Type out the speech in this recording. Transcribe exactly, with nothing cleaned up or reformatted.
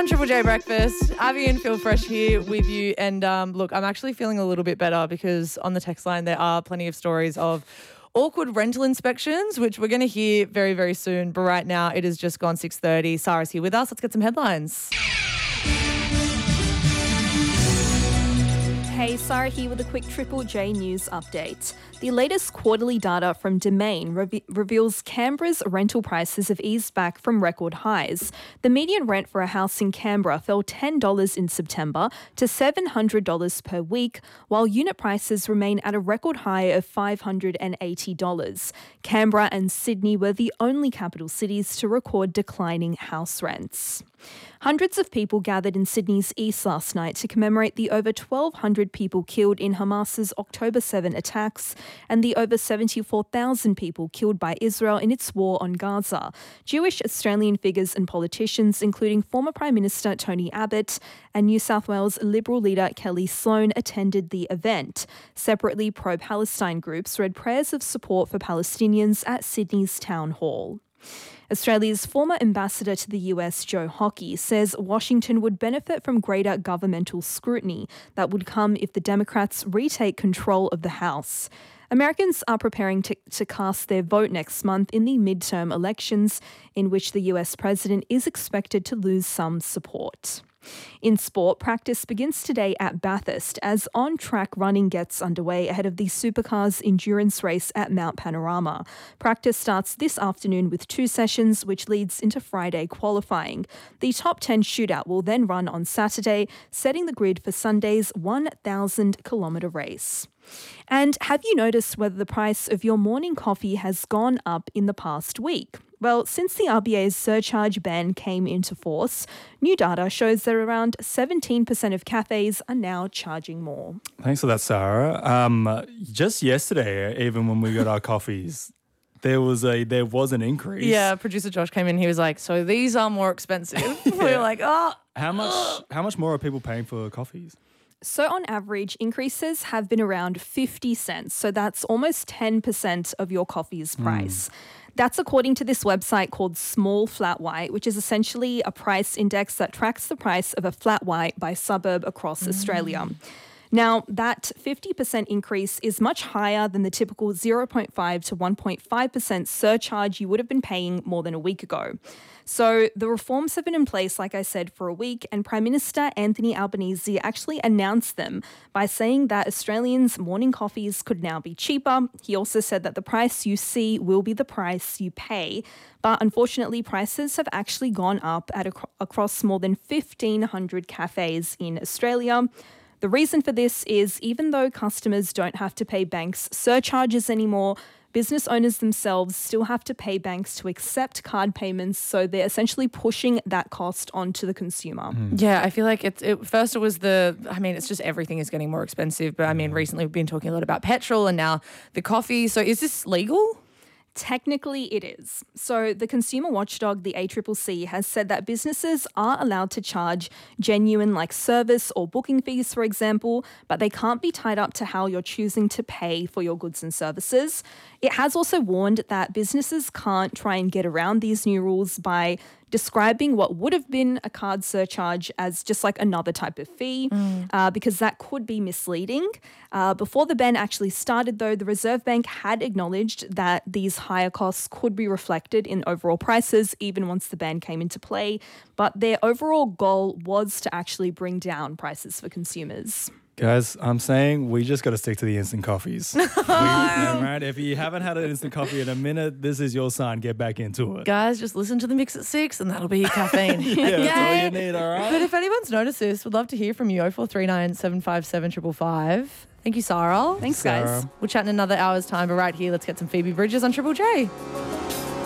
on Triple J Breakfast. Abby and Phil Fresh here with you. And um, look, I'm actually feeling a little bit better because on the text line there are plenty of stories of awkward rental inspections, which we're going to hear very, very soon. But right now it has just gone six thirty. Sarah's here with us. Let's get some headlines. Hey, Sarah here with a quick Triple J News update. The latest quarterly data from Domain re- reveals Canberra's rental prices have eased back from record highs. The median rent for a house in Canberra fell ten dollars in September to seven hundred dollars per week, while unit prices remain at a record high of five hundred eighty dollars. Canberra and Sydney were the only capital cities to record declining house rents. Hundreds of people gathered in Sydney's east last night to commemorate the over twelve hundred people killed in Hamas's October seventh attacks and the over seventy-four thousand people killed by Israel in its war on Gaza. Jewish Australian figures and politicians, including former Prime Minister Tony Abbott and New South Wales Liberal leader Kelly Sloan, attended the event. Separately, pro-Palestine groups read prayers of support for Palestinians at Sydney's Town Hall. Australia's former ambassador to the U S, Joe Hockey, says Washington would benefit from greater governmental scrutiny that would come if the Democrats retake control of the House. Americans are preparing to, to cast their vote next month in the midterm elections, in which the U S president is expected to lose some support. In sport, practice begins today at Bathurst as on-track running gets underway ahead of the Supercars endurance race at Mount Panorama. Practice starts this afternoon with two sessions, which leads into Friday qualifying. The top ten shootout will then run on Saturday, setting the grid for Sunday's one thousand kilometre race. And have you noticed whether the price of your morning coffee has gone up in the past week? Well, since the R B A's surcharge ban came into force, new data shows that around seventeen percent of cafes are now charging more. Thanks for that, Sarah. Um, just yesterday, even when we got our coffees, there was a there was an increase. Yeah, producer Josh came in. He was like, "So these are more expensive." We were like, "Oh, how much? How much more are people paying for coffees?" So on average, increases have been around fifty cents. So that's almost ten percent of your coffee's price. Mm. That's according to this website called Small Flat White, which is essentially a price index that tracks the price of a flat white by suburb across mm. Australia. Now, that fifty percent increase is much higher than the typical zero point five to one point five percent surcharge you would have been paying more than a week ago. So the reforms have been in place, like I said, for a week, and Prime Minister Anthony Albanese actually announced them by saying that Australians' morning coffees could now be cheaper. He also said that the price you see will be the price you pay. But unfortunately, prices have actually gone up at ac- across more than fifteen hundred cafes in Australia. The reason for this is even though customers don't have to pay banks surcharges anymore, business owners themselves still have to pay banks to accept card payments, so they're essentially pushing that cost onto the consumer. Mm. Yeah, I feel like it's it, first it was the, I mean, it's just everything is getting more expensive, but I mean, recently we've been talking a lot about petrol and now the coffee. So is this legal? Technically, it is. So the consumer watchdog, the A C C C, has said that businesses are allowed to charge genuine like service or booking fees, for example, but they can't be tied up to how you're choosing to pay for your goods and services. It has also warned that businesses can't try and get around these new rules by describing what would have been a card surcharge as just like another type of fee, mm. uh, because that could be misleading. Uh, before the ban actually started, though, the Reserve Bank had acknowledged that these higher costs could be reflected in overall prices even once the ban came into play. But their overall goal was to actually bring down prices for consumers. Guys, I'm saying we just got to stick to the instant coffees. we, yeah, right? If you haven't had an instant coffee in a minute, this is your sign. Get back into it. Guys, just listen to the mix at six and that'll be your caffeine. yeah, that's all you need, all right? But if anyone's noticed this, we'd love to hear from you. oh four three nine, seven five seven, five five five. Thank you, Sarah. Thanks, Sarah. guys. We'll chat in another hour's time, but right here, let's get some Phoebe Bridgers on Triple J.